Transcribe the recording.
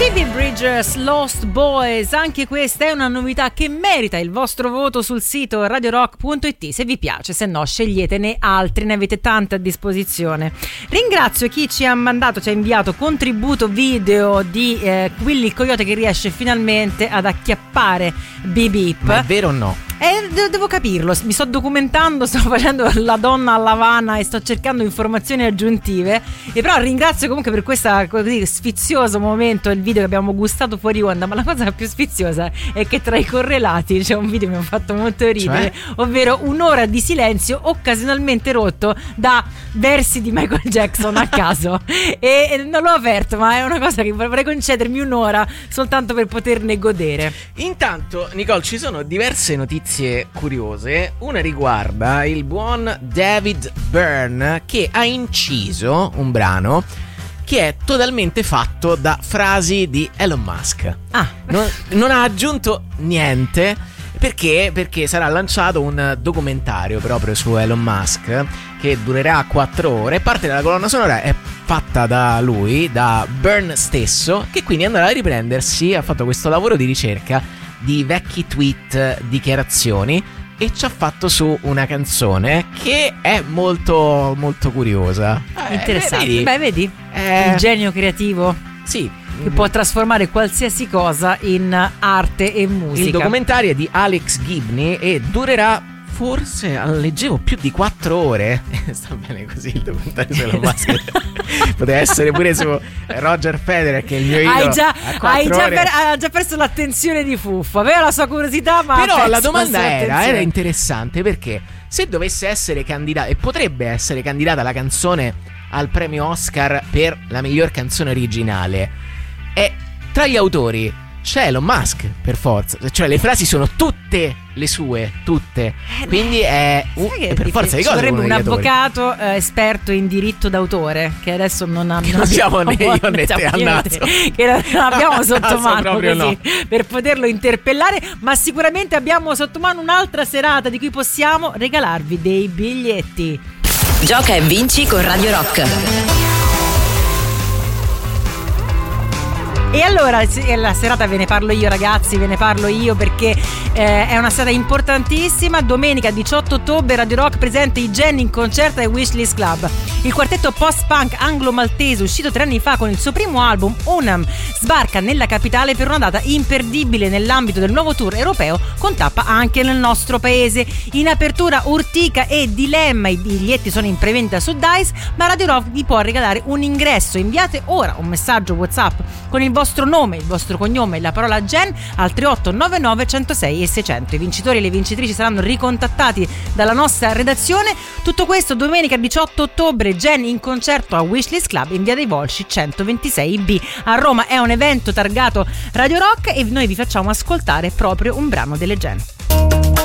Phoebe Bridgers, Lost Boys, anche questa è una novità che merita il vostro voto sul sito radiorock.it se vi piace, se no sceglietene altri, ne avete tante a disposizione. Ringrazio chi ci ha inviato contributo video di Willy il Coyote che riesce finalmente ad acchiappare Beep Beep. Ma è vero o no? Devo capirlo, mi sto documentando, sto facendo la donna alla Havana e sto cercando informazioni aggiuntive, e però ringrazio comunque per questo così sfizioso momento, il video che abbiamo gustato fuori onda. Ma la cosa più sfiziosa è che tra i correlati c'è un video che mi ha fatto molto ridere, ovvero un'ora di silenzio occasionalmente rotto da versi di Michael Jackson a caso e non l'ho aperto, ma è una cosa che vorrei concedermi un'ora soltanto per poterne godere. Intanto, Nicole, ci sono diverse notizie curiose. Una riguarda il buon David Byrne, che ha inciso un brano che è totalmente fatto da frasi di Elon Musk. Non ha aggiunto niente. Perché sarà lanciato un documentario proprio su Elon Musk che durerà 4 ore. Parte della colonna sonora è fatta da lui, da Byrne stesso, che quindi andrà a riprendersi, ha fatto questo lavoro di ricerca di vecchi tweet, dichiarazioni, e ci ha fatto su una canzone che è molto molto curiosa. Interessante. Vedi? Il genio creativo. Sì. Che può trasformare qualsiasi cosa in arte e musica. Il documentario è di Alex Gibney e durerà, forse, leggevo, più di 4 ore. Sta bene così il documentario su Elon Musk. Poteva essere pure su Roger Federer, che è il mio idolo. Ha già perso l'attenzione di Fuffo. Aveva la sua curiosità, ma però la domanda era interessante, perché se dovesse essere candidata, e potrebbe essere candidata la canzone al premio Oscar per la miglior canzone originale, e tra gli autori c'è Elon Musk, per forza. Cioè le frasi sono tutte le sue, tutte. Quindi è per forza di cose. Ci vorrebbe un avvocato esperto in diritto d'autore, che adesso non abbiamo né io né te al naso, che non abbiamo sotto mano così, no, per poterlo interpellare. Ma sicuramente abbiamo sotto mano un'altra serata di cui possiamo regalarvi dei biglietti. Gioca e vinci con Radio Rock. E allora la serata ve ne parlo io, ragazzi, ve ne parlo io perché è una serata importantissima. Domenica 18 ottobre Radio Rock presenta i Gen in concerto ai Wishlist Club. Il quartetto post-punk anglo-maltese, uscito 3 anni fa con il suo primo album Onam, sbarca nella capitale per una data imperdibile nell'ambito del nuovo tour europeo, con tappa anche nel nostro paese. In apertura Urtica e Dilemma, i biglietti sono in prevendita su Dice, ma Radio Rock vi può regalare un ingresso. Inviate ora un messaggio WhatsApp con il vostro nome, il vostro cognome e la parola Gen al 3899 106 e 600. I vincitori e le vincitrici saranno ricontattati dalla nostra redazione. Tutto questo domenica 18 ottobre, Gen in concerto a Wishlist Club in via dei Volsci 126B a Roma. È un evento targato Radio Rock e noi vi facciamo ascoltare proprio un brano delle Gen.